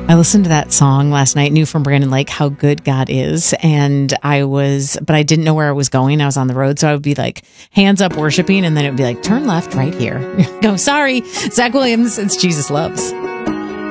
I listened to that song last night, new from Brandon Lake, How Good God Is. And but I didn't know where I was going. I was on the road. So I would be like hands up worshiping. And then it would be like, turn left right here. Go, sorry, Zach Williams. It's Jesus Loves.